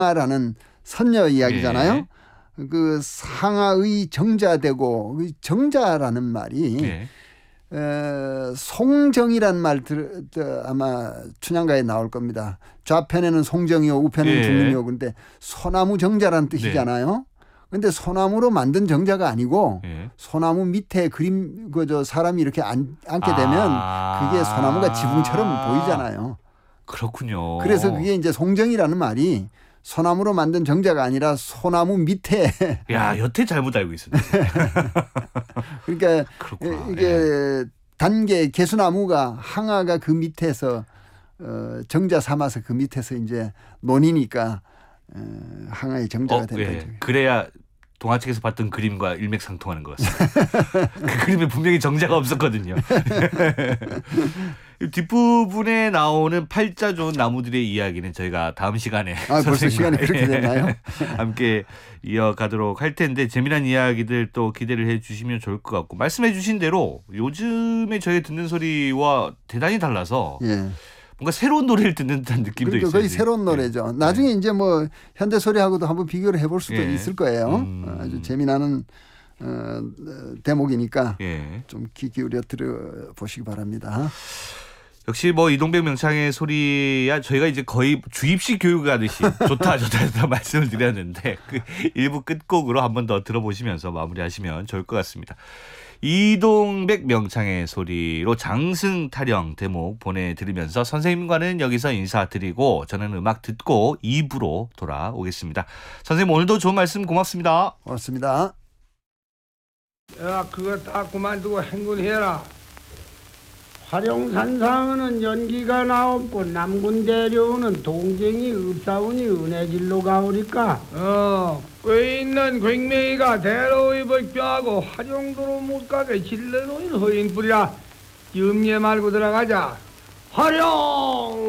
상하라는 선녀 이야기잖아요. 예. 그 상하의 정자되고 그 정자라는 말이 예. 송정이란 말 아마 춘향가에 나올 겁니다. 좌편에는 송정이요 우편에는 예. 중림이요. 그런데 소나무 정자라는 뜻이잖아요. 그런데 소나무로 만든 정자가 아니고 예. 소나무 밑에 그림 그저 사람이 이렇게 앉게 되면 그게 소나무가 지붕처럼 보이잖아요. 그렇군요. 그래서 그게 이제 송정이라는 말이 소나무로 만든 정자가 아니라 소나무 밑에. 야, 여태 잘못 알고 있습니다. 그러니까 그렇구나. 이게 예. 단계 개수나무가 항아가 그 밑에서 정자 삼아서 그 밑에서 이제 논이니까 항아의 정자가 된다. 예. 그래야 동화책에서 봤던 그림과 일맥상통하는 것 같습니다. 그 그림에 분명히 정자가 없었거든요. 뒷부분에 나오는 팔자 좋은 나무들의 이야기는 저희가 다음 시간에 벌써 시간이 그렇게 됐나요? 함께 이어가도록 할 텐데 재미난 이야기들 또 기대를 해주시면 좋을 것 같고 말씀해 주신 대로 요즘에 저희가 듣는 소리와 대단히 달라서 예. 뭔가 새로운 노래를 듣는 듯한 느낌도 그러니까 있어요. 거의 새로운 노래죠. 나중에 이제 뭐 현대 소리하고도 한번 비교를 해볼 수도 예. 있을 거예요. 아주 재미나는 대목이니까 예. 좀 귀 기울여 들어보시기 바랍니다. 역시 뭐 이동백 명창의 소리야 저희가 이제 거의 주입식 교육하듯이 좋다 말씀을 드렸는데 그 일부 끝곡으로 한 번 더 들어보시면서 마무리하시면 좋을 것 같습니다. 이동백 명창의 소리로 장승 타령 대목 보내드리면서 선생님과는 여기서 인사드리고 저는 음악 듣고 2부로 돌아오겠습니다. 선생님 오늘도 좋은 말씀 고맙습니다. 고맙습니다. 야, 그거 다 그만두고 행군해라. 화룡산상은 연기가 나옵고 남군 대료는 동쟁이 없사오니 은혜길로 가오리까. 꽤 있는 괭맹이가 대로의 법병하고 화룡도로 못 가게 질러놓인 허인뿌리라. 염려 말고 들어가자. 화룡!